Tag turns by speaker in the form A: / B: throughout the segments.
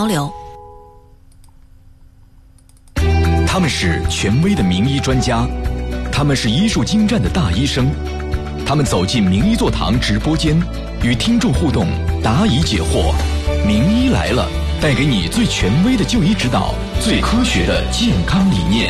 A: 交流。
B: 他们是权威的名医专家，他们是医术精湛的大医生，他们走进名医座堂直播间，与听众互动，答疑解惑。名医来了，带给你最权威的就医指导，最科学的健康理念。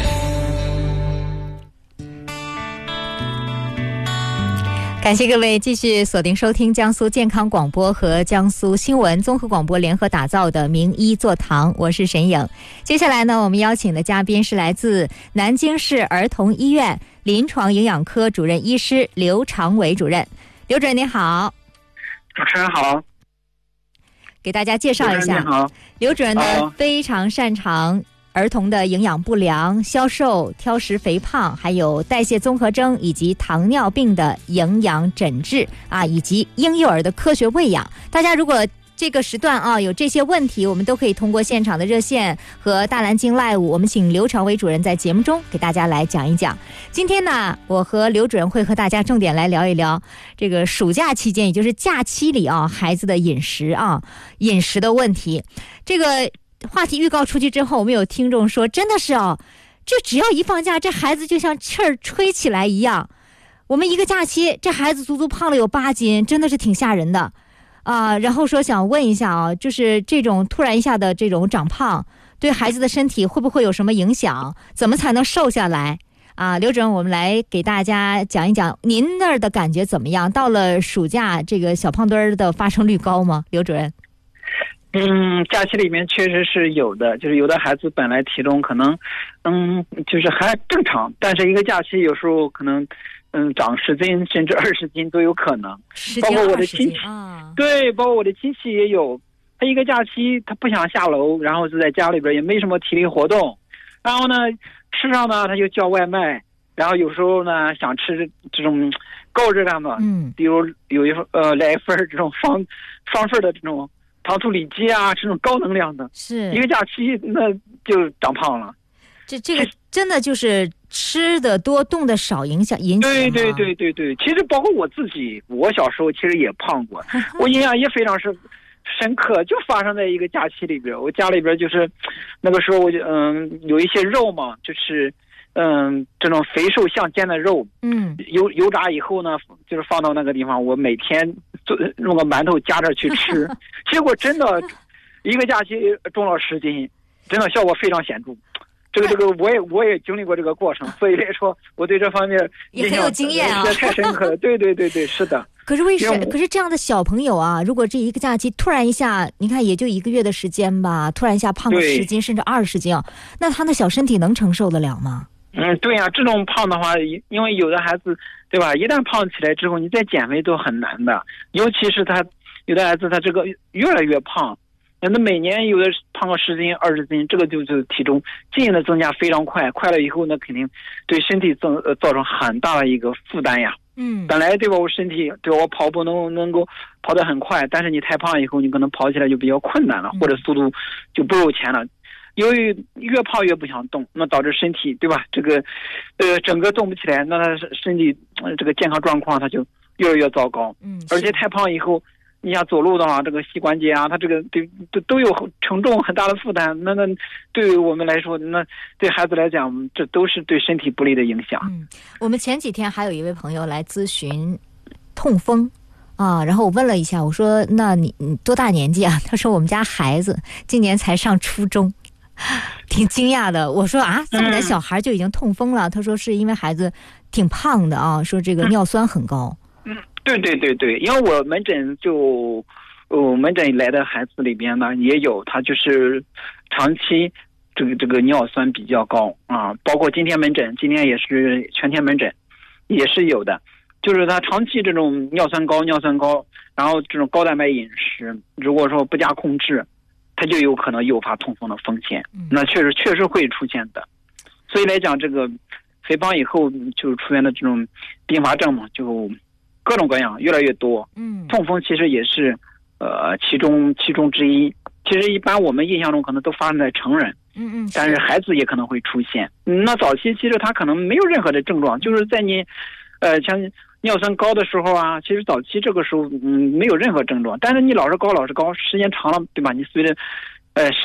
C: 感谢各位继续锁定收听江苏健康广播和江苏新闻综合广播联合打造的名医座堂，我是沈颖。接下来呢，我们邀请的嘉宾是来自南京市儿童医院临床营养科主任医师刘长伟主任。刘主任您好。
D: 主持人好。
C: 给大家介绍一下，刘主任呢非常擅长儿童的营养不良、消瘦、挑食肥胖，还有代谢综合征以及糖尿病的营养诊治以及婴幼儿的科学喂养。大家如果这个时段有这些问题，我们都可以通过现场的热线和大蓝鲸 Live， 我们请刘长伟主任在节目中给大家来讲一讲。今天呢，我和刘主任会和大家重点来聊一聊这个暑假期间，也就是假期里孩子的饮食的问题。这个话题预告出去之后，我们有听众说，真的是这只要一放假，这孩子就像气儿吹起来一样。我们一个假期，这孩子足足胖了有8斤，真的是挺吓人的然后说想问一下就是这种突然一下的这种长胖，对孩子的身体会不会有什么影响？怎么才能瘦下来刘主任，我们来给大家讲一讲您那儿的感觉怎么样？到了暑假，这个小胖墩儿的发生率高吗？刘主任？
D: 假期里面确实是有的，就是有的孩子本来体重可能就是还正常，但是一个假期有时候可能长10斤甚至20斤都有可能。包括我的亲戚对，包括我的亲戚也有，他一个假期他不想下楼，然后就在家里边也没什么体力活动，然后呢吃上呢他就叫外卖，然后有时候呢想吃这种高热量的，比如有来一份这种双份的这种糖醋里脊这种高能量的，是一个假期那就长胖了。
C: 这个真的就是吃的多动的少引起
D: 对。其实包括我自己，我小时候其实也胖过，我印象也非常深刻，就发生在一个假期里边。我家里边就是那个时候我就有一些肉嘛，就是这种肥瘦相间的肉，油炸以后呢，就是放到那个地方，我每天弄个馒头夹着去吃，结果真的一个假期重了10斤，真的效果非常显著。这个我也经历过这个过程，所以来说我对这方面
C: 也很有经验
D: 也太深刻了。对，是的。
C: 可是这样的小朋友如果这一个假期突然一下，你看也就1个月的时间吧，突然一下胖个10斤甚至20斤那他的小身体能承受得了吗？
D: 对呀，这种胖的话，因为有的孩子对吧，一旦胖起来之后，你再减肥都很难的，尤其是有的孩子他这个越来越胖。那每年有的胖个10斤20斤，这个就是体重进一步的增加非常快了以后呢，肯定对身体造成很大的一个负担呀。本来对吧，我身体对我跑步能够跑得很快，但是你太胖以后，你可能跑起来就比较困难了，或者速度就不如前了。由于越胖越不想动，那导致身体对吧，这个整个动不起来，那他身体这个健康状况他就越来越糟糕。而且太胖以后，你想走路的话，这个膝关节它这个都有承重很大的负担，那对于我们来说，那对孩子来讲，这都是对身体不利的影响。
C: 我们前几天还有一位朋友来咨询痛风然后我问了一下，我说那你多大年纪啊？他说我们家孩子今年才上初中。挺惊讶的，我说这么点小孩就已经痛风了？他说是因为孩子挺胖的说这个尿酸很高。
D: 对，因为我门诊门诊来的孩子里边呢也有，他就是长期这个尿酸比较高包括今天也是全天门诊也是有的，就是他长期这种尿酸高，然后这种高蛋白饮食，如果说不加控制，它就有可能诱发痛风的风险，那确实会出现的。所以来讲，这个肥胖以后就出现的这种并发症嘛，就各种各样越来越多。痛风其实也是其中之一。其实一般我们印象中可能都发生在成人，但是孩子也可能会出现。那早期其实他可能没有任何的症状，就是在你像尿酸高的时候其实早期这个时候没有任何症状，但是你老是高，时间长了，对吧？你随着